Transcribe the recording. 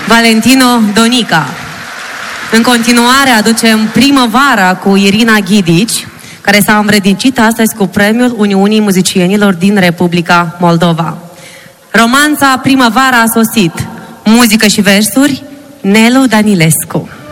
Valentino Donica. În continuare aducem Primăvara cu Irina Ghidici, care s-a învrednicit astăzi cu premiul Uniunii Muzicienilor din Republica Moldova. Romanța Primăvara a sosit. Muzică și versuri, Nelu Danilescu.